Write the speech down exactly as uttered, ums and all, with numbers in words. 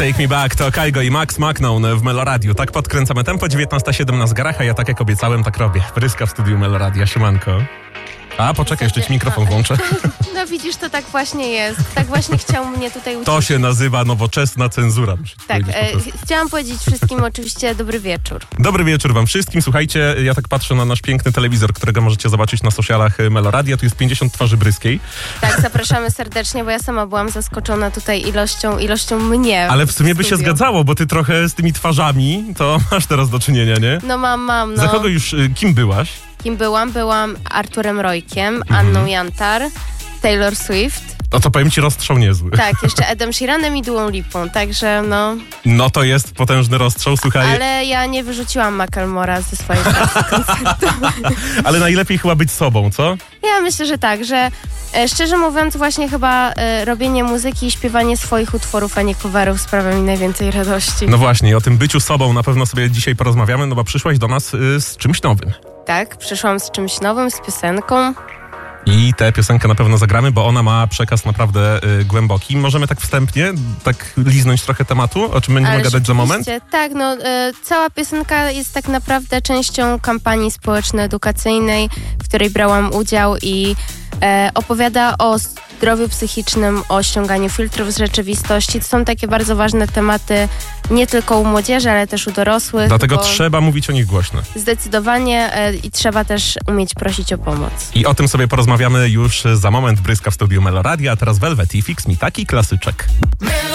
Take Me Back to Kygo i Max Macnoun w Meloradiu. Tak podkręcamy tempo, dziewiętnasta siedem na zegarach, a ja tak jak obiecałem, tak robię. Bryska w studiu Meloradia, siemanko. A, poczekaj, jeszcze ci mikrofon włączę. No widzisz, to tak właśnie jest. Tak właśnie chciał mnie tutaj uczyć. To się nazywa nowoczesna cenzura. Tak, e, chciałam powiedzieć wszystkim oczywiście dobry wieczór. Dobry wieczór wam wszystkim. Słuchajcie, ja tak patrzę na nasz piękny telewizor, którego możecie zobaczyć na socialach Meloradia. Tu jest pięćdziesiąt twarzy Bryskiej. Tak, zapraszamy serdecznie, bo ja sama byłam zaskoczona tutaj ilością, ilością mnie. Ale w sumie by się studiu. zgadzało, bo ty trochę z tymi twarzami to masz teraz do czynienia, nie? No mam, mam, no. Za kogo już, kim byłaś? Kim byłam? Byłam Arturem Rojkiem, Anną Jantar, Taylor Swift. No to powiem ci, rozstrzał niezły. Tak, jeszcze Edem Sheeranem i Duą Lipą, także no... No to jest potężny rozstrzał, słuchaj. Ale ja nie wyrzuciłam Macklemora ze swojej klasy koncertu. Ale najlepiej chyba być sobą, co? Ja myślę, że tak, że e, szczerze mówiąc właśnie chyba e, robienie muzyki i śpiewanie swoich utworów, a nie coverów sprawia mi najwięcej radości. No właśnie, o tym byciu sobą na pewno sobie dzisiaj porozmawiamy, no bo przyszłaś do nas y, z czymś nowym. Tak, przyszłam z czymś nowym, z piosenką. I tę piosenkę na pewno zagramy, bo ona ma przekaz naprawdę y, głęboki. Możemy tak wstępnie, tak liznąć trochę tematu, o czym będziemy Ale gadać za moment? Tak, no e, cała piosenka jest tak naprawdę częścią kampanii społeczno-edukacyjnej, w której brałam udział i e, opowiada o zdrowiu psychicznym, o ściąganiu filtrów z rzeczywistości. To są takie bardzo ważne tematy nie tylko u młodzieży, ale też u dorosłych. Dlatego bo trzeba mówić o nich głośno. Zdecydowanie e, i trzeba też umieć prosić o pomoc. I o tym sobie porozmawiamy już za moment. Bryska w studiu Meloradia, a teraz Velvet i Fix Me, taki klasyczek.